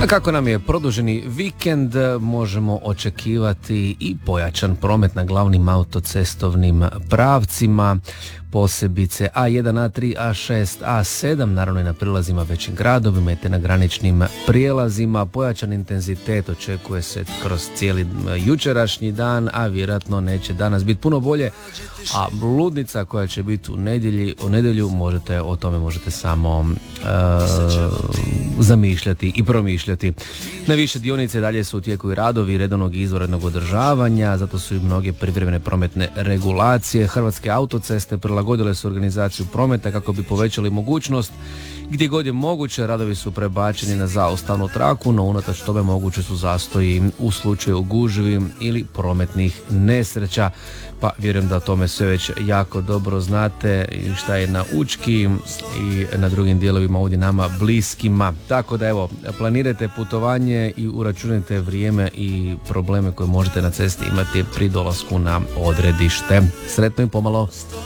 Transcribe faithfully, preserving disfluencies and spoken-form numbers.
A kako nam je produženi vikend, možemo očekivati i pojačan promet na glavnim autocestovnim pravcima, posebice A jedan, A tri, A šest, A sedam, naravno i na prilazima većim gradovima te na graničnim prijelazima. Pojačan intenzitet očekuje se kroz cijeli jučerašnji dan, a vjerojatno neće danas biti puno bolje. A bludnica koja će biti u nedjelji, u nedjelju, možete, o tome možete samo uh, zamišljati i promišljati. Na više dionice dalje su u tijeku i radovi redovnog i izvanrednog održavanja, zato su i mnoge privremene prometne regulacije. Hrvatske autoceste prilagodile su organizaciju prometa kako bi povećali mogućnost. Gdje god je moguće, radovi su prebačeni na zaustavnu traku, no unatoč tome moguće su zastoji u slučaju gužvi ili prometnih nesreća. Pa vjerujem da o tome sve već jako dobro znate i šta je na Učki i na drugim dijelovima ovdje nama bliskima. Tako da evo, planirajte putovanje i uračunajte vrijeme i probleme koje možete na cesti imati pri dolasku na odredište. Sretno i pomalo.